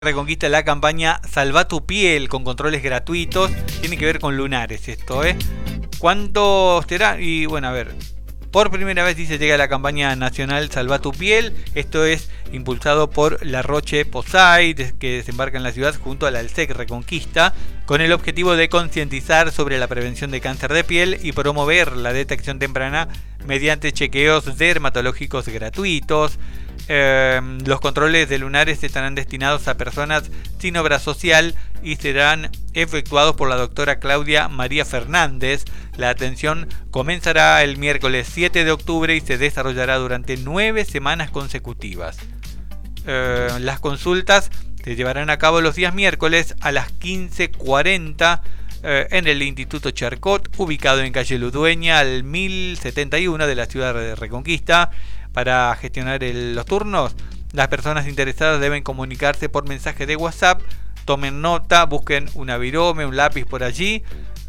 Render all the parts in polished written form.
Reconquista la campaña Salva tu piel con controles gratuitos. Tiene que ver con lunares esto, ¿eh? ¿Cuánto será? Y bueno, a ver. Por primera vez dice llega la campaña nacional Salva tu piel. Esto es impulsado por La Roche-Posay, que desembarca en la ciudad junto a la ALSEC Reconquista, con el objetivo de concientizar sobre la prevención de cáncer de piel y promover la detección temprana mediante chequeos dermatológicos gratuitos. Los controles de lunares estarán destinados a personas sin obra social y serán efectuados por la doctora Claudia María Fernández. La atención comenzará el miércoles 7 de octubre y se desarrollará durante 9 semanas consecutivas. Las consultas se llevarán a cabo los días miércoles a las 15:40 en el Instituto Charcot, ubicado en calle Ludueña, al 1071 de la ciudad de Reconquista. Para gestionar los turnos, las personas interesadas deben comunicarse por mensaje de WhatsApp. Tomen nota, busquen una virome, un lápiz por allí.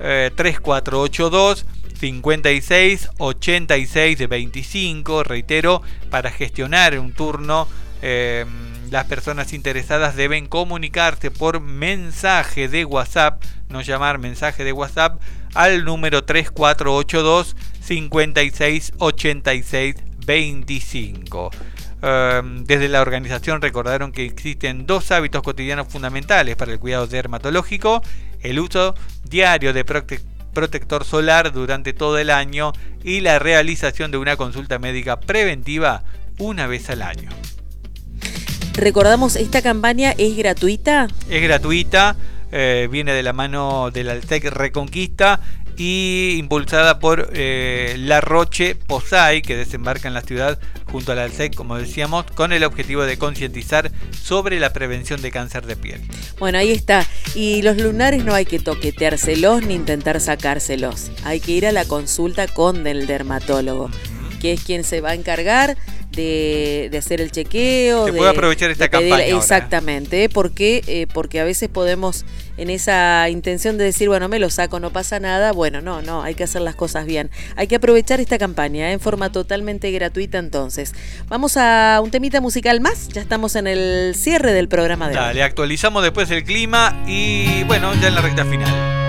3482 56 86 25. Reitero, para gestionar un turno, las personas interesadas deben comunicarse por mensaje de WhatsApp, no llamar, mensaje de WhatsApp al número 3482 56 86 25. Desde la organización recordaron que existen dos hábitos cotidianos fundamentales para el cuidado dermatológico: el uso diario de protector solar durante todo el año y la realización de una consulta médica preventiva una vez al año. Recordamos, ¿esta campaña es gratuita? Es gratuita, viene de la mano de la ALSEC Reconquista y impulsada por La Roche-Posay, que desembarca en la ciudad junto a la ALSEC, como decíamos, con el objetivo de concientizar sobre la prevención de cáncer de piel. Bueno, ahí está. Y los lunares no hay que toqueteárselos ni intentar sacárselos. Hay que ir a la consulta con el dermatólogo, que es quien se va a encargar de hacer el chequeo. Se puede aprovechar esta campaña. Exactamente, porque a veces podemos, en esa intención de decir, bueno, me lo saco, no pasa nada. Bueno, no, hay que hacer las cosas bien. Hay que aprovechar esta campaña en forma totalmente gratuita. Entonces, vamos a un temita musical más. Ya estamos en el cierre del programa de hoy. Dale, actualizamos después el clima y bueno, ya en la recta final.